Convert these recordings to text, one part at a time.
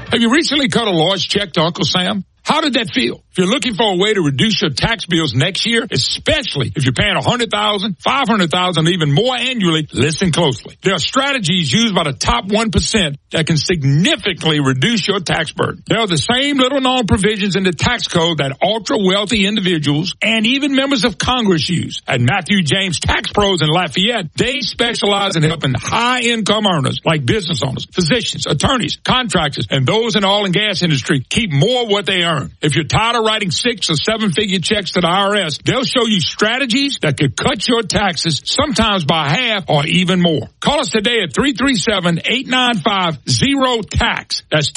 Have you recently cut a large check to Uncle Sam? How did that feel? If you're looking for a way to reduce your tax bills next year, especially if you're paying $100,000, $500,000, even more annually, listen closely. There are strategies used by the top 1% that can significantly reduce your tax burden. There are the same little-known provisions in the tax code that ultra-wealthy individuals and even members of Congress use. At Matthew James Tax Pros in Lafayette, they specialize in helping high-income earners like business owners, physicians, attorneys, contractors, and those in the oil and gas industry keep more of what they earn. If you're tired of writing 6 or 7-figure checks to the IRS, they'll show you strategies that could cut your taxes sometimes by half or even more. Call us today at 337-895-0TAX. That's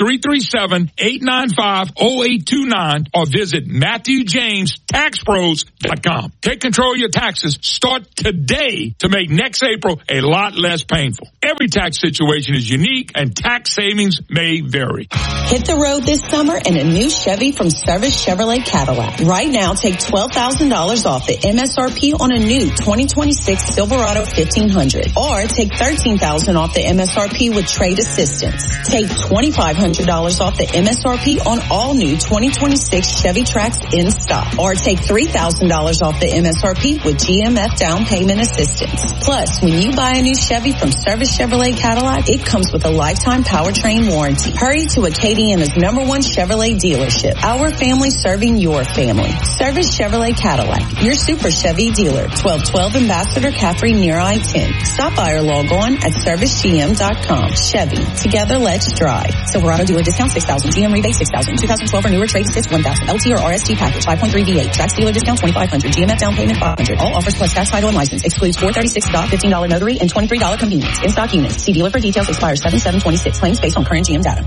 337-895-0829 or visit MatthewJamesTaxPros.com. Take control of your taxes. Start today to make next April a lot less painful. Every tax situation is unique and tax savings may vary. Hit the road this summer in a new Chevy from Service Chevrolet Cadillac. Right now, take $12,000 off the MSRP on a new 2026 Silverado 1500. Or take $13,000 off the MSRP with trade assistance. Take $2,500 off the MSRP on all new 2026 Chevy Trax in stock. Or take $3,000 off the MSRP with GMF down payment assistance. Plus, when you buy a new Chevy from Service Chevrolet Cadillac, it comes with a lifetime powertrain warranty. Hurry to Acadiana's #1 Chevrolet dealership. Our family serving your family. Service Chevrolet Cadillac, your super Chevy dealer. 1212 Ambassador Caffrey near I-10. Stop by or log on at servicegm.com. Chevy, together let's drive. Silverado dealer discount $6,000. GM rebate $6,000. 2012 or newer trade assist $1,000. LT or RST package 5.3 V8. Trax dealer discount $2,500. GMF down payment $500. All offers plus tax, title, and license. Excludes $436 $15 notary and $23 convenience. In stock units. See dealer for details. Expires 7/7/26. Claims based on current GM data.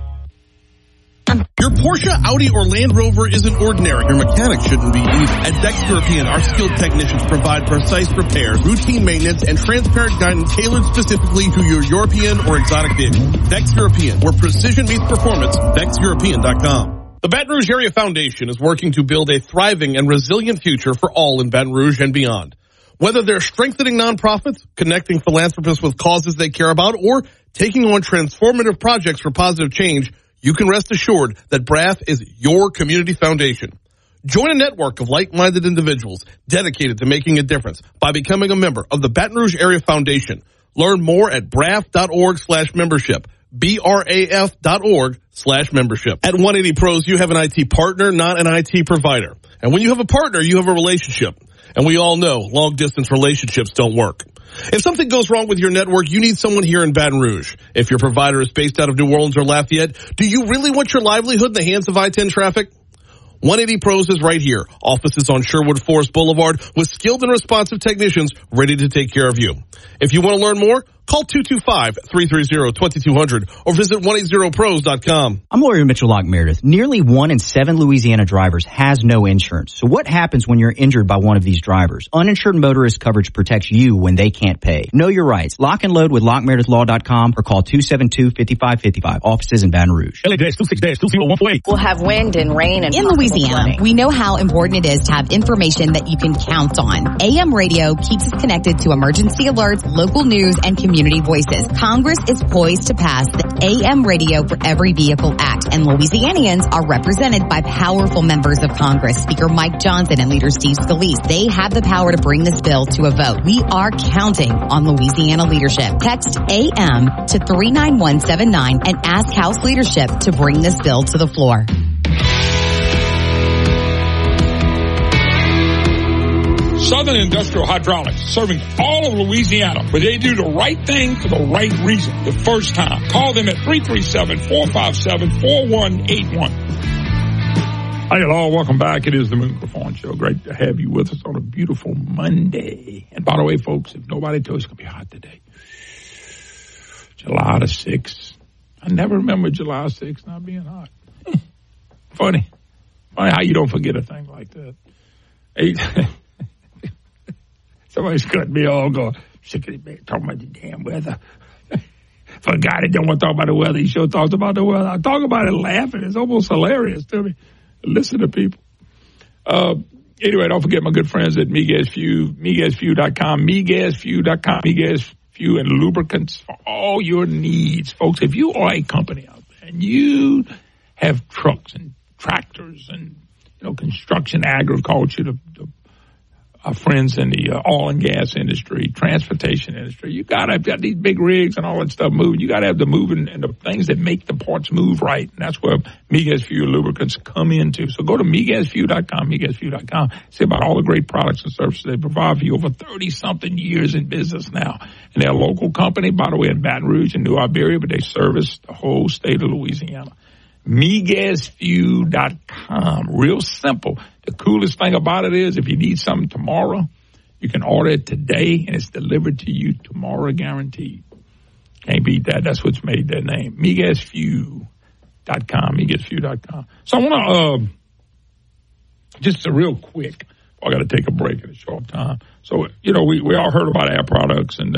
Your Porsche, Audi, or Land Rover isn't ordinary. Your mechanic shouldn't be either. At Dex European, our skilled technicians provide precise repairs, routine maintenance, and transparent guidance tailored specifically to your European or exotic vehicle. Dex European, where precision meets performance. DexEuropean.com. The Baton Rouge Area Foundation is working to build a thriving and resilient future for all in Baton Rouge and beyond. Whether they're strengthening nonprofits, connecting philanthropists with causes they care about, or taking on transformative projects for positive change, you can rest assured that BRAF is your community foundation. Join a network of like-minded individuals dedicated to making a difference by becoming a member of the Baton Rouge Area Foundation. Learn more at braf.org/membership. BRAF.org/membership. At 180 Pros, you have an IT partner, not an IT provider. And when you have a partner, you have a relationship. And we all know long-distance relationships don't work. If something goes wrong with your network, you need someone here in Baton Rouge. If your provider is based out of New Orleans or Lafayette, do you really want your livelihood in the hands of I-10 traffic? 180 Pros is right here. Offices on Sherwood Forest Boulevard with skilled and responsive technicians ready to take care of you. If you want to learn more, call 225-330-2200 or visit 180pros.com. I'm lawyer Mitchell Locke Meredith. Nearly 1 in 7 Louisiana drivers has no insurance. So what happens when you're injured by one of these drivers? Uninsured motorist coverage protects you when they can't pay. Know your rights. Lock and load with LockMeredithLaw.com or call 272-5555. Offices in Baton Rouge. LA-26-20148. We'll have wind and rain and in Louisiana, we know how important it is to have information that you can count on. AM radio keeps us connected to emergency alerts, local news, and community voices. Congress is poised to pass the AM Radio for Every Vehicle Act, and Louisianians are represented by powerful members of Congress, Speaker Mike Johnson and Leader Steve Scalise. They have the power to bring this bill to a vote. We are counting on Louisiana leadership. Text AM to 39179 and ask House leadership to bring this bill to the floor. Southern Industrial Hydraulics, serving all of Louisiana, where they do the right thing for the right reason, the first time. Call them at 337-457-4181. Hi, hello, welcome back. It is the Moon Performance Show. Great to have you with us on a beautiful Monday. And by the way, folks, if nobody told you it's going to be hot today, July the 6th. I never remember July 6th not being hot. Funny how you don't forget a thing like that. Somebody's cutting me all going, sick of it, man, talking about the damn weather. For a guy that don't want to talk about the weather, he sure talks about the weather. I talk about it laughing. It's almost hilarious to me. Listen to people. Anyway, don't forget my good friends at MeGas Fuel, MeGasFuel.com, MeGasFuel.com, MeGas Fuel and lubricants for all your needs. Folks, if you are a company out there and you have trucks and tractors and, construction, agriculture, our friends in the oil and gas industry, transportation industry, you got to have these big rigs and all that stuff moving. You got to have the moving and the things that make the parts move right. And that's where Miguez Fuel lubricants come into. So go to MiguezFuel.com, see about all the great products and services they provide for you. Over 30-something years in business now. And they're a local company, by the way, in Baton Rouge and New Iberia, but they service the whole state of Louisiana. MiguezFuel.com. Real simple. The coolest thing about it is if you need something tomorrow, you can order it today and it's delivered to you tomorrow guaranteed. Can't beat that. That's what's made their name. MiguezFuel.com. MiguezFuel.com. So I want to, just a real quick, I got to take a break in a short time. So, we all heard about Air Products and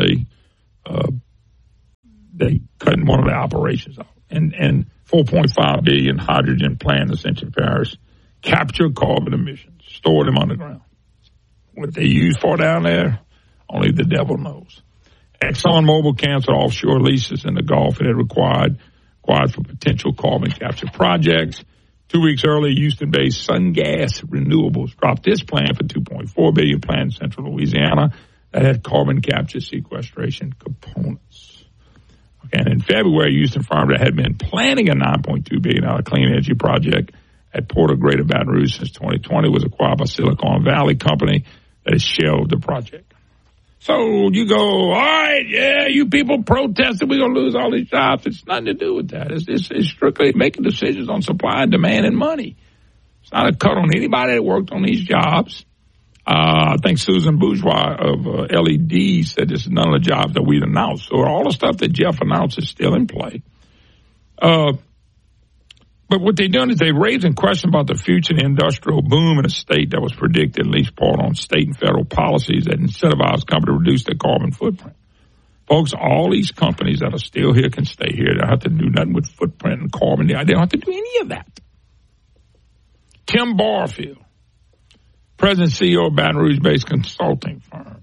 they cut one of the operations off. And $4.5 billion hydrogen plant in Central Parish capture carbon emissions, store them underground. What they use for down there, only the devil knows. ExxonMobil canceled offshore leases in the Gulf it had required for potential carbon capture projects. 2 weeks earlier, Houston-based SunGas Renewables dropped this plan for $2.4 billion plan in central Louisiana that had carbon capture sequestration components. And in February, Houston firm that had been planning a $9.2 billion clean energy project at Port of Greater Baton Rouge since 2020 was acquired by Silicon Valley Company that has shelved the project. So you go, all right, yeah, you people protested, we're going to lose all these jobs. It's nothing to do with that. It's strictly making decisions on supply and demand and money. It's not a cut on anybody that worked on these jobs. I think Susan Bourgeois of LED said this is none of the jobs that we'd announced. So all the stuff that Jeff announced is still in play. But what they're doing is they're raising questions about the future of the industrial boom in a state that was predicted, at least part on state and federal policies that incentivize companies to reduce their carbon footprint. Folks, all these companies that are still here can stay here. They don't have to do nothing with footprint and carbon. They don't have to do any of that. Tim Barfield, President and CEO of Baton Rouge-based consulting firm.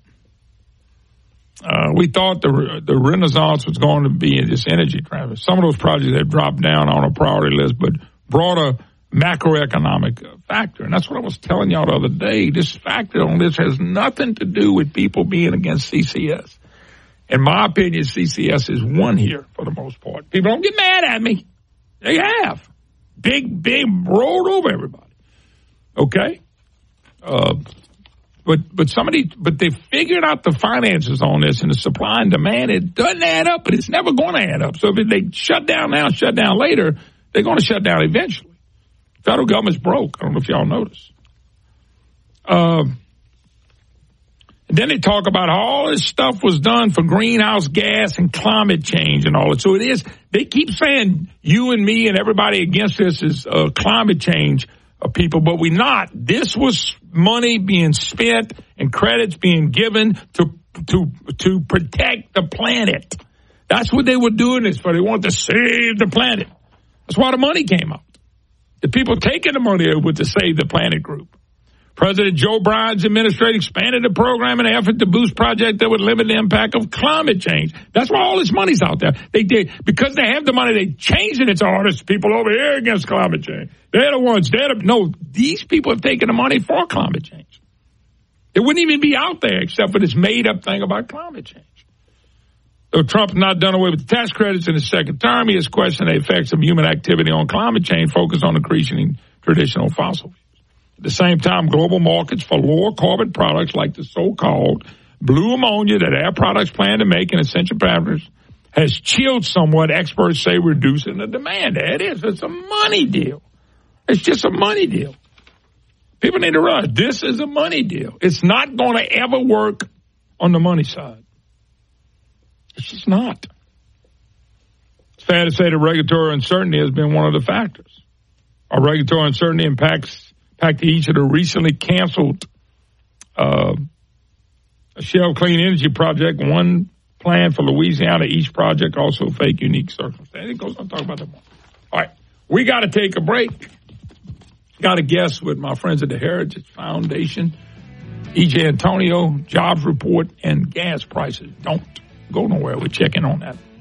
We thought the renaissance was going to be in this energy transition. Some of those projects have dropped down on a priority list, but brought a macroeconomic factor. And that's what I was telling y'all the other day. This factor on this has nothing to do with people being against CCS. In my opinion, CCS is won here for the most part. People don't get mad at me. They have. Big, rolled over everybody. Okay? But they figured out the finances on this and the supply and demand. It doesn't add up, but it's never going to add up. So if they shut down now, shut down later, they're going to shut down eventually. Federal government's broke. I don't know if y'all notice. Then they talk about all this stuff was done for greenhouse gas and climate change and all that. So it is. They keep saying you and me and everybody against this is climate change. People, but we're not. This was money being spent and credits being given to protect the planet. That's what they were doing this for. They wanted to save the planet. That's why the money came out. The people taking the money were to save the planet group. President Joe Biden's administration expanded the program in an effort to boost projects that would limit the impact of climate change. That's why all this money's out there. They did because they have the money. They changed it. It's all this people over here against climate change. They're the ones. No, these people have taken the money for climate change. It wouldn't even be out there except for this made-up thing about climate change. Though Trump has not done away with the tax credits in his second term, he has questioned the effects of human activity on climate change, focused on increasing traditional fossil fuels. At the same time, global markets for lower carbon products like the so-called blue ammonia that Air Products plan to make in essential patterns has chilled somewhat, experts say, reducing the demand. There it is. It's a money deal. It's just a money deal. People need to realize this is a money deal. It's not going to ever work on the money side. It's just not. It's fair to say the regulatory uncertainty has been one of the factors. Our regulatory uncertainty impacted each of the recently canceled Shell Clean Energy project, one plan for Louisiana. Each project also fake unique circumstances. It goes on to talk about that more. All right, we got to take a break. Got a guest with my friends at the Heritage Foundation, E.J. Antonio, jobs report, and gas prices. Don't go nowhere. We're checking on that.